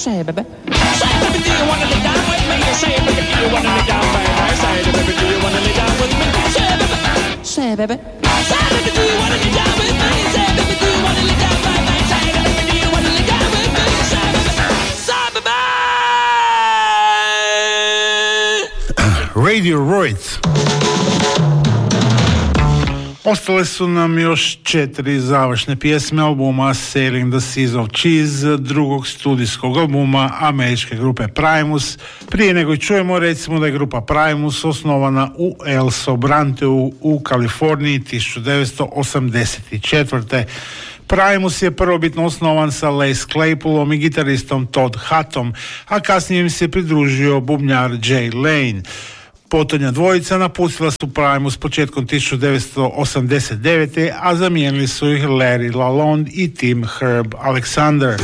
Say, baby. Say, baby, do you wanna lay down with me? Say, baby, do you wanna lay down, baby? Say, baby, do you wanna lay down with me? Say, baby. Say, baby. Say, baby, do you wanna lay down with me? Say, baby, do you wanna lay down, baby? Say, baby, do you wanna lay down with me? Say, baby. Say, baby. Radio Roids. Ostale su nam još 4 završne pjesme albuma Sailing the Seas of Cheese, drugog studijskog albuma američke grupe Primus. Prije nego čujemo, recimo da je grupa Primus osnovana u El Sobranteu u Kaliforniji 1984. Primus je prvobitno osnovan sa Les Claypoolom i gitaristom Todd Huttom, a kasnije im se pridružio bubnjar Jay Lane. Potonja dvojica napustila su Primus početkom 1989. a zamijenili su ih Larry Lalonde i Tim Herb Alexander.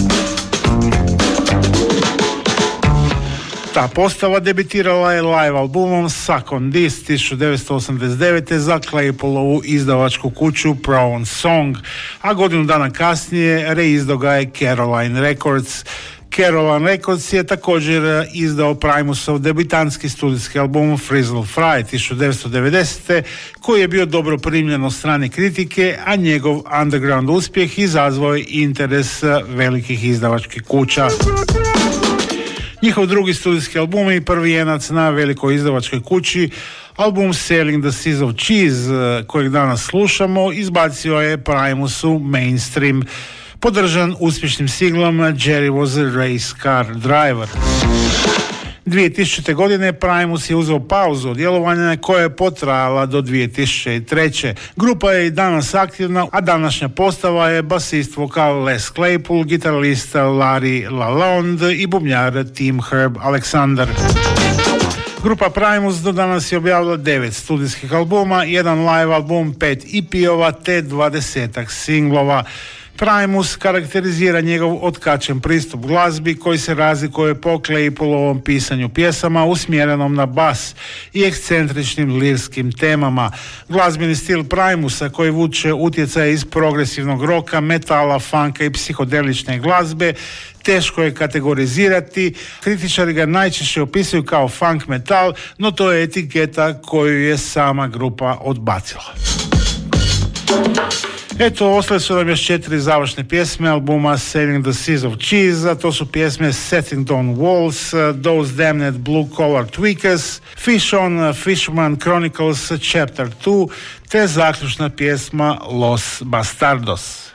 Ta postava debitirala je live albumom Suck on This 1989. za Claypoolovu izdavačku kuću Prawn Song, a godinu dana kasnije reizdao ga je Caroline Records. Caroline Records je također izdao Primusov debitanski studijski album Frizzle Fry 1990. koji je bio dobro primljen od strane kritike, a njegov underground uspjeh izazvao je interes velikih izdavačkih kuća. Njihov drugi studijski album i prvi jenac na velikoj izdavačkoj kući, album Sailing the Seas of Cheese, kojeg danas slušamo, izbacio je Primus u mainstream, podržan uspješnim singlom Jerry was a race car driver. 2000. godine Primus je uzeo pauzu od djelovanja koja je potrajala do 2003. Grupa je i danas aktivna, a današnja postava je basist vokal Les Claypool, gitarista Larry Lalonde i bubnjar Tim Herb Alexander. Grupa Primus do danas je objavila 9 studijskih albuma, jedan live album, 5 EP-ova te 20 singlova. Primus karakterizira njegov otkačen pristup glazbi koji se razlikuje po Claypoolovom pisanju pjesama usmjerenom na bas i ekscentričnim lirskim temama. Glazbeni stil Primusa koji vuče utjecaje iz progresivnog roka, metala, funka i psihodelične glazbe teško je kategorizirati. Kritičari ga najčešće opisuju kao funk metal, no to je etiketa koju je sama grupa odbacila. Eto, ostale su nam još 4 završne pjesme albuma Sailing the Seas of Cheese, a to su pjesme Setting Down Walls, Those Damned Blue Collar Tweakers, Fish on Fisherman Chronicles Chapter 2, te zaključna pjesma Los Bastardos.